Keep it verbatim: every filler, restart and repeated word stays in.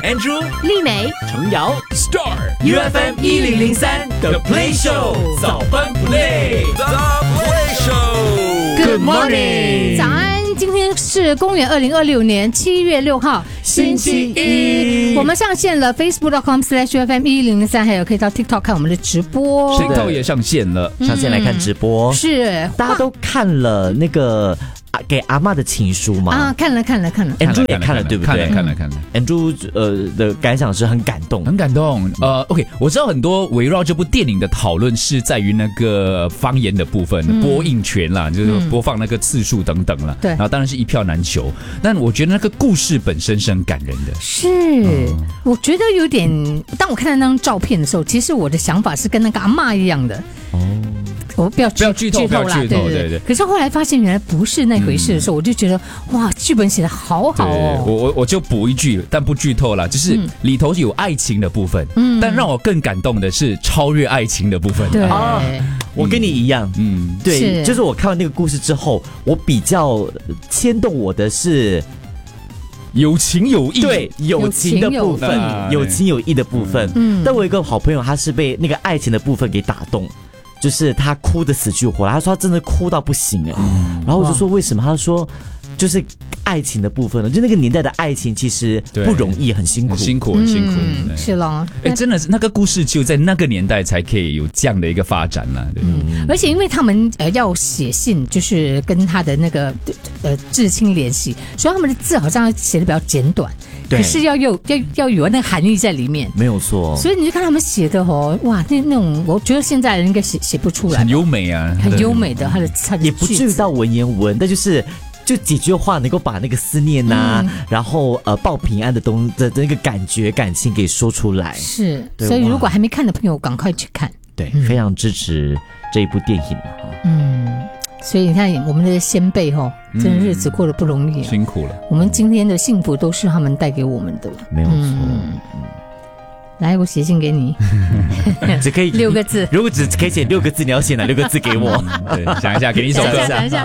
Andrew、 丽美、 程瑶 Star U F M 一零零三 The Play Show 早班 Play The Play Show。Good morning， 早安。今天是公元二零二六年七月六号， 星期一。 我们上线了 facebook dot com slash U F M 一零零三，还有可以到 TikTok 看我们的直播。 TikTok 也上线了， 上线来看直播。 是， 大家都看了那个给阿嬷的情书吗？ 啊，看了看了看了 ，Andrew 也看了，对不对？ 看了看了看了。 Andrew 呃的感想是很感动， 很感动。呃 ，OK， 我知道很多围绕这部电影的讨论是在于那个方言的部分，嗯、播映权啦，就是播放那个次数等等啦。 对、嗯， 然后当然是一票难求。但我觉得那个故事本身是很感人的。 是，嗯、我觉得有点。当我看到那张照片的时候，其实我的想法是跟那个阿嬷一样的。哦。我不要不要剧透， 剧透啦， 对对 对, 对对。可是后来发现原来不是那回事的时候，嗯、我就觉得哇，剧本写得好好哦。 我我我就补一句，但不剧透啦，就是里头有爱情的部分，嗯，但让我更感动的是超越爱情的部分。 对， 啊、我跟你一样，嗯，对，是就是我看完那个故事之后，我比较牵动我的是。 有情有义， 对有情的部分，有情有义的部分。嗯，但我有一个好朋友，他是被那个爱情的部分给打动，就是他哭得死去活来。他说他真的哭到不行哎，嗯、然后我就说为什么？他说就是爱情的部分呢，就那个年代的爱情其实不容易，很辛苦， 很辛苦，很辛苦。 嗯、是咯， 哎，真的是那个故事就在那个年代才可以有这样的一个发展了。对， 嗯，而且因为他们呃要写信，就是跟他的那个呃至亲联系，所以他们的字好像写的比较简短。可是要有要要有那个含义在里面， 没有错。 所以你就看他们写的哦，哇，那那种我觉得现在人应该写写不出来， 很优美啊， 很优美的，他的他的也不至于到文言文，但就是就几句话能够把那个思念啊，嗯、然后呃报平安的东的那个感觉感情给说出来。 是，所以如果还没看的朋友，赶快去看。 对，嗯、非常支持这一部电影嗯。所以你看，我们的先辈哈，真的日子过得不容易、啊嗯，辛苦了。 我们今天的幸福都是他们带给我们的， 没有错。 嗯、来，我写信给你， 只可以六个字。 如果只可以写六个字，你要写哪六个字给我？ 对，想一下，给你一首歌。 想一下。